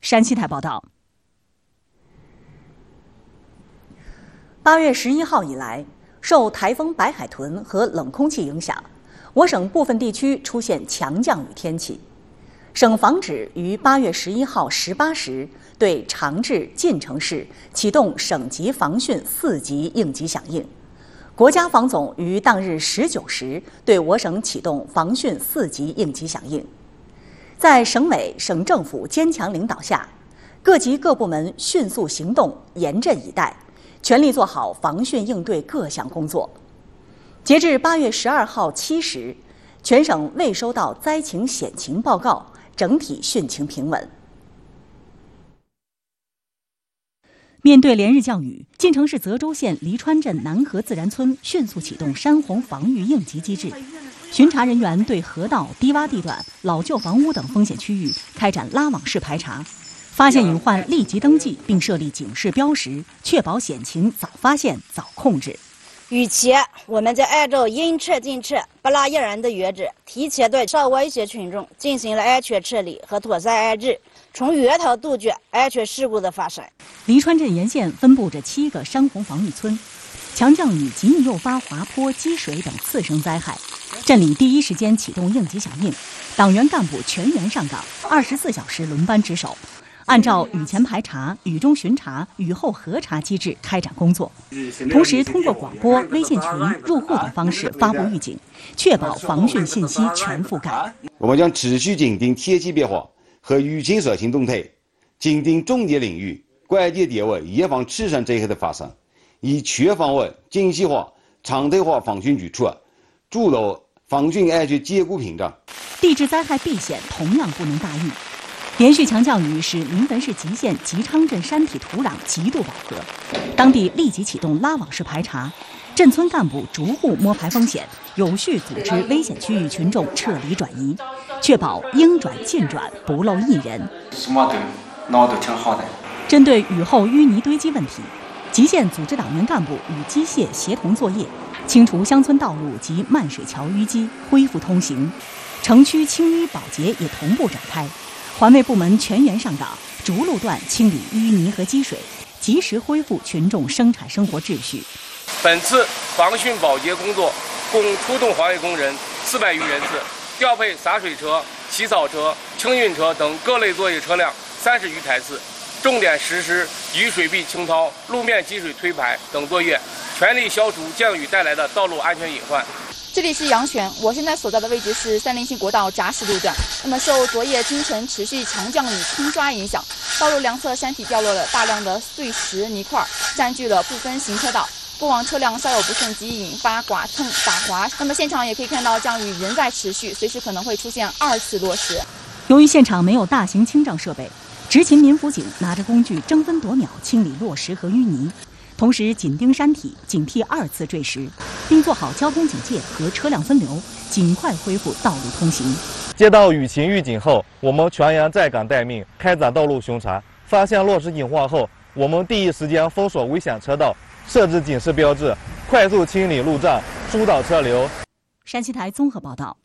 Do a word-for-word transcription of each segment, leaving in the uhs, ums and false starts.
山西台报道。 八月十一号以来，受台风白海豚和冷空气影响，我省部分地区出现强降雨天气。省防指于八月十一号十八时对长治、晋城市启动省级防汛四级应急响应。国家防总于当日十九时对我省启动防汛四级应急响应。在省委、省政府坚强领导下，各级各部门迅速行动，严阵以待，全力做好防汛应对各项工作。截至八月十二号七时，全省未收到灾情险情报告，整体汛情平稳。 面对连日降雨，晋城市泽州县黎川镇南河自然村迅速启动山洪防御应急机制。巡查人员对河道、低洼地段、老旧房屋等风险区域开展拉网式排查，发现隐患立即登记，并设立警示标识，确保险情早发现、早控制。 雨前，我们就按照应撤尽撤、不落一人的原则，提前对受威胁群众进行了安全撤离和妥善安置，从源头杜绝安全事故的发生。 黎川镇沿线分布着七个山洪防御村，强降雨极易诱发滑坡、积水等次生灾害。镇里第一时间启动应急响应，党员干部全员上岗，二十四小时轮班值守，按照雨前排查、雨中巡查、雨后核查机制开展工作。同时，通过广播、微信群、入户等方式发布预警，确保防汛信息全覆盖。 我们将持续紧盯天气变化和雨情所行动态，紧盯重点领域、关键点位，严防次生灾害的发生，以全方位、精细化、常态化防汛举措，筑牢防汛安全坚固屏障。 地质灾害避险同样不能大意。连续强降雨使临汾市吉县吉昌镇山体土壤极度饱和，当地立即启动拉网式排查，镇村干部逐户摸排风险，有序组织危险区域群众撤离转移，确保应转尽转，不漏一人。 什么都闹得挺好的。 针对雨后淤泥堆积问题，吉县组织党员干部与机械协同作业，清除乡村道路及漫水桥淤积，恢复通行。城区清淤保洁也同步展开。环卫部门全员上岗，逐路段清理淤泥和积水，及时恢复群众生产生活秩序。 本次防汛保洁工作共出动环卫工人四百余人次，调配洒水车、起草车、清运车等各类作业车辆三十余台次，重点实施雨水壁清掏、路面积水推排等作业，全力消除降雨带来的道路安全隐患。 这里是阳泉，我现在所在的位置是三林溪国道闸石路段。那么受昨夜今晨持续强降雨冲刷影响，道路两侧山体掉落了大量的碎石泥块，占据了部分行车道，过往车辆稍有不慎即引发剐蹭打滑。那么现场也可以看到降雨仍在持续，随时可能会出现二次落石。 由于现场没有大型清障设备，执勤民辅警拿着工具争分夺秒清理落石和淤泥，同时紧盯山体，警惕二次坠石，并做好交通警戒和车辆分流，尽快恢复道路通行。 接到雨情预警后，我们全员在岗待命，开展道路巡查。发现落石隐患后，我们第一时间封锁危险车道，设置警示标志，快速清理路障，疏导车流。 山西台综合报道。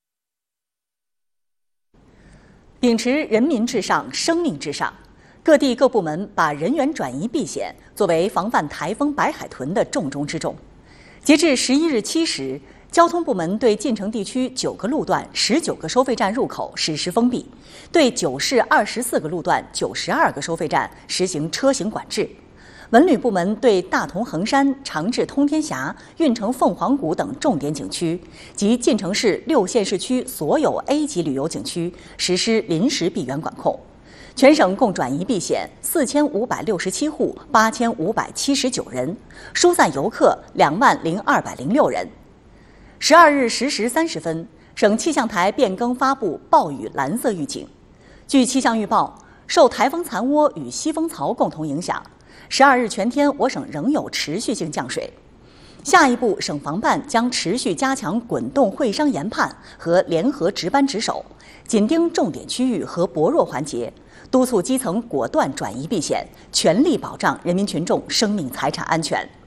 秉持人民至上、生命至上，各地各部门把人员转移避险作为防范台风白海豚的重中之重。截至十一日七时，交通部门对晋城地区九个路段、十九个收费站入口实施封闭，对九市二十四个路段、九十二个收费站实行车行管制。文旅部门对大同衡山、长治通天峡、运城凤凰谷等重点景区及晋城市六县市区所有 A 级旅游景区实施临时闭园管控。全省共转移避险四千五百六十七户八千五百七十九人，疏散游客两万零二百零六人。十二日十时三十分，省气象台变更发布暴雨蓝色预警。据气象预报，受台风残涡与西风槽共同影响，十二日全天我省仍有持续性降水。下一步，省防办将持续加强滚动会商研判和联合值班值守，紧盯重点区域和薄弱环节，督促基层果断转移避险，全力保障人民群众生命财产安全。